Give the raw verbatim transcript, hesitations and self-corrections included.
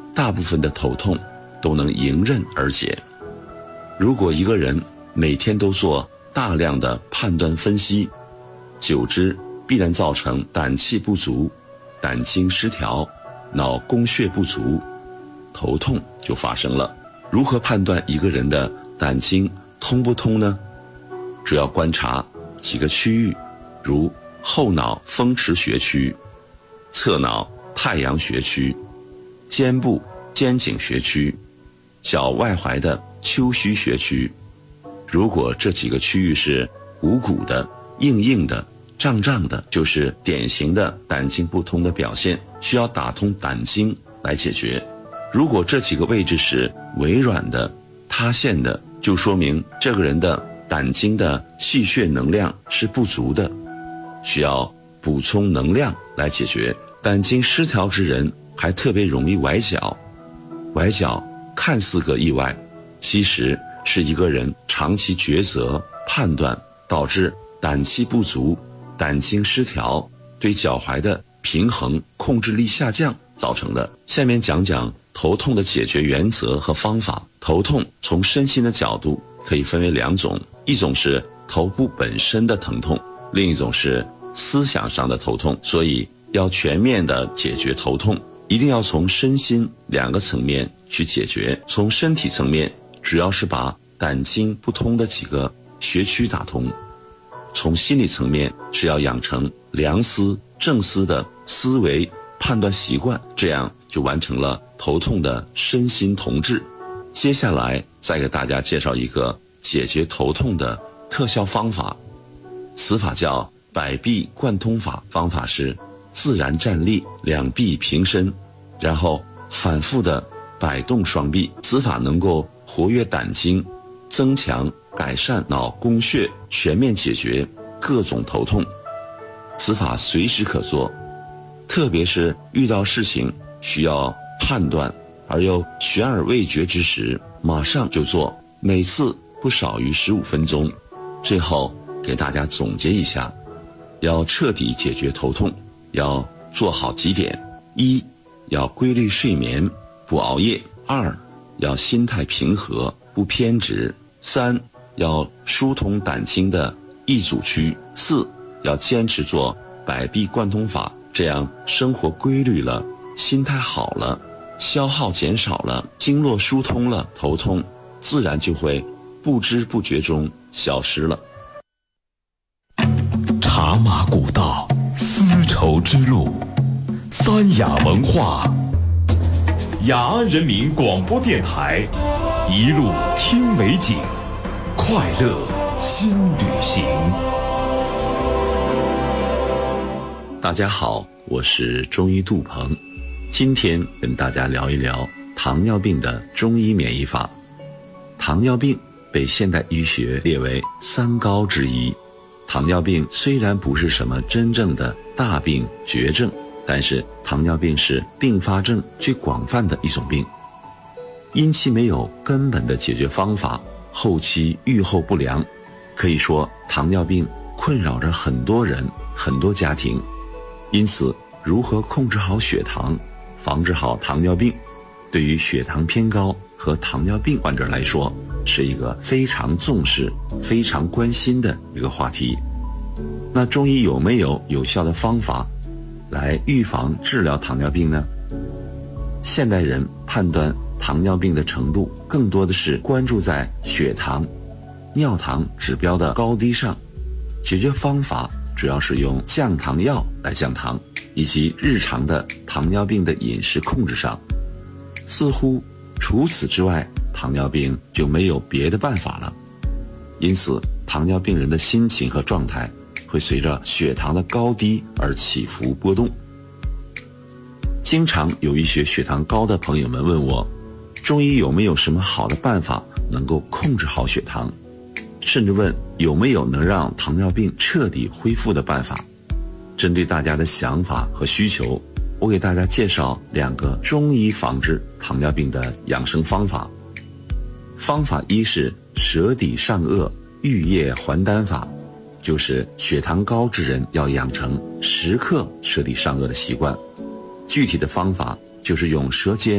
大部分的头痛都能迎刃而解。如果一个人每天都做大量的判断分析，久之必然造成胆气不足、胆经失调、脑供血不足，头痛就发生了。如何判断一个人的胆经通不通呢？主要观察几个区域，如后脑风池穴区、侧脑太阳穴区、肩部肩颈穴区、脚外踝的丘虚穴区。如果这几个区域是鼓鼓的、硬硬的、胀胀的，就是典型的胆经不通的表现，需要打通胆经来解决。如果这几个位置是微软的、塌陷的，就说明这个人的胆经的气血能量是不足的，需要补充能量来解决。胆经失调之人还特别容易崴脚，崴脚看似个意外，其实是一个人长期抉择判断导致胆气不足、胆经失调，对脚踝的平衡控制力下降造成的。下面讲讲头痛的解决原则和方法。头痛从身心的角度可以分为两种，一种是头部本身的疼痛，另一种是思想上的头痛。所以要全面的解决头痛，一定要从身心两个层面去解决。从身体层面，主要是把胆经不通的几个穴区打通；从心理层面，是要养成良思正思的思维判断习惯，这样就完成了头痛的身心同治。接下来再给大家介绍一个解决头痛的特效方法，此法叫百臂贯通法。方法是自然站立，两臂平伸，然后反复的摆动双臂。此法能够活跃胆经，增强改善脑供血，全面解决各种头痛。此法随时可做，特别是遇到事情需要判断而又悬而未决之时，马上就做，每次不少于十五分钟。最后给大家总结一下，要彻底解决头痛，要做好几点：一，要规律睡眠，不熬夜；二，要心态平和，不偏执；三，要疏通胆经的易阻区；四，要坚持做百臂贯通法。这样生活规律了，心态好了，消耗减少了，经络疏通了，头痛自然就会不知不觉中消失了。 茶马古道，丝绸之路，三雅文化，雅安人民广播电台，一路听美景，快乐新旅行。 大家好，我是中医杜鹏，今天跟大家聊一聊糖尿病的中医免疫法。糖尿病被现代医学列为三高之一。糖尿病虽然不是什么真正的大病绝症，但是糖尿病是并发症最广泛的一种病，因其没有根本的解决方法，后期预后不良。可以说糖尿病困扰着很多人，很多家庭。因此如何控制好血糖，防治好糖尿病，对于血糖偏高和糖尿病患者来说，是一个非常重视、非常关心的一个话题。那中医有没有有效的方法来预防治疗糖尿病呢？现代人判断糖尿病的程度更多的是关注在血糖、尿糖指标的高低上，解决方法主要是用降糖药来降糖，以及日常的糖尿病的饮食控制上。似乎除此之外，糖尿病就没有别的办法了。因此糖尿病人的心情和状态会随着血糖的高低而起伏波动。经常有一些血糖高的朋友们问我，中医有没有什么好的办法能够控制好血糖，甚至问有没有能让糖尿病彻底恢复的办法。针对大家的想法和需求，我给大家介绍两个中医防治糖尿病的养生方法。方法一是舌底上颚玉液还丹法，就是血糖高之人要养成时刻舌底上颚的习惯。具体的方法就是用舌尖